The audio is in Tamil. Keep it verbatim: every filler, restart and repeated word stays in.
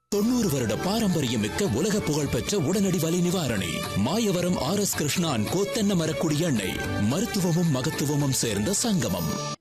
தொண்ணூறு வருட பாரம்பரியம் மிக்க உலக புகழ்பெற்ற உடனடி வலி நிவாரணி மாயவரம் ஆர் எஸ் கிருஷ்ணான் கோத்தென்ன மரக்குடி எண்ணெய் மருத்துவமும் மகத்துவமும் சேர்ந்த சங்கமம்.